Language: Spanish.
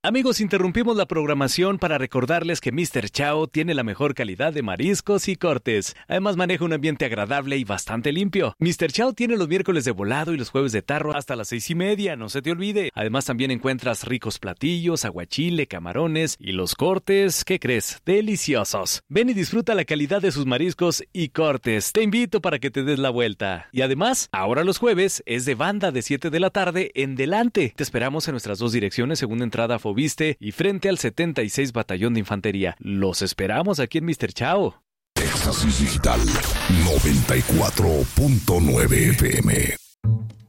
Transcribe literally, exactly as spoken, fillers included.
Amigos, interrumpimos la programación para recordarles que míster Chao tiene la mejor calidad de mariscos y cortes. Además maneja un ambiente agradable y bastante limpio. míster Chao tiene los miércoles de volado y los jueves de tarro hasta las seis y media, no se te olvide. Además también encuentras ricos platillos, aguachile, camarones y los cortes, ¿qué crees? Deliciosos. Ven y disfruta la calidad de sus mariscos y cortes. Te invito para que te des la vuelta. Y además, ahora los jueves es de banda de siete de la tarde en delante. Te esperamos en nuestras dos direcciones, segunda entrada a Viste y frente al setenta y seis Batallón de Infantería. Los esperamos aquí en míster Chao. Éxtasis Digital noventa y cuatro punto nueve F M.